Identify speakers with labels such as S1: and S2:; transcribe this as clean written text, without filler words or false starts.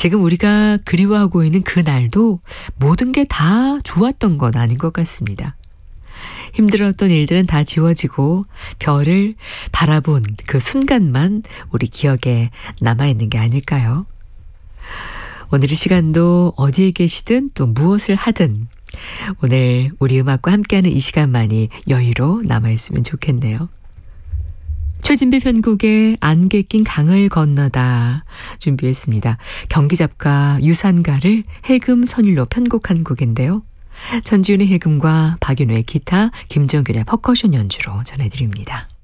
S1: 지금 우리가 그리워하고 있는 그 날도 모든 게 다 좋았던 건 아닌 것 같습니다. 힘들었던 일들은 다 지워지고 별을 바라본 그 순간만 우리 기억에 남아있는 게 아닐까요? 오늘 이 시간도 어디에 계시든 또 무엇을 하든 오늘 우리 음악과 함께하는 이 시간만이 여유로 남아있으면 좋겠네요. 최진배 편곡의 안개 낀 강을 건너다 준비했습니다. 경기작가 유산가를 해금 선율로 편곡한 곡인데요. 전지훈의 해금과 박윤호의 기타, 김정균의 퍼커션 연주로 전해드립니다.